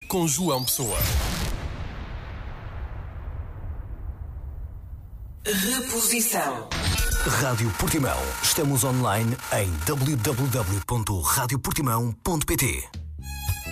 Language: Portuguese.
com João Pessoa. Reposição. Rádio Portimão. Estamos online em www.radioportimão.pt.